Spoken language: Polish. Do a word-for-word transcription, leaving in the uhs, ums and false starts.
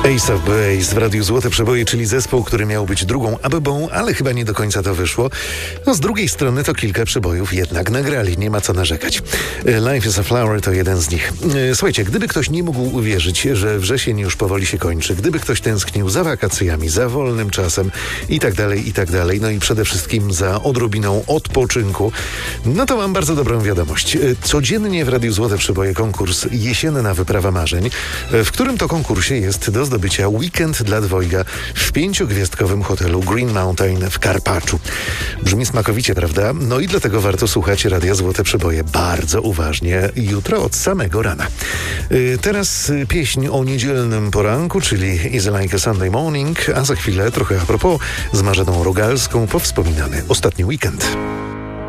Ace of Base w Radiu Złote Przeboje, czyli zespół, który miał być drugą abebą, ale chyba nie do końca to wyszło. No z drugiej strony to kilka przebojów jednak nagrali, nie ma co narzekać. Life is a Flower to jeden z nich. Słuchajcie, gdyby ktoś nie mógł uwierzyć, że wrzesień już powoli się kończy, gdyby ktoś tęsknił za wakacjami, za wolnym czasem i tak dalej, i tak dalej, no i przede wszystkim za odrobiną odpoczynku, no to mam bardzo dobrą wiadomość. Codziennie w Radiu Złote Przeboje konkurs Jesienna Wyprawa Marzeń, w którym to konkursie jest do zdobycia weekend dla dwojga w pięciogwiazdkowym hotelu Green Mountain w Karpaczu. Brzmi smakowicie, prawda? No i dlatego warto słuchać Radia Złote Przeboje bardzo uważnie jutro od samego rana. Yy, teraz pieśń o niedzielnym poranku, czyli Is Like a Sunday Morning, a za chwilę trochę a propos z Marzeną Rogalską powspominany ostatni weekend.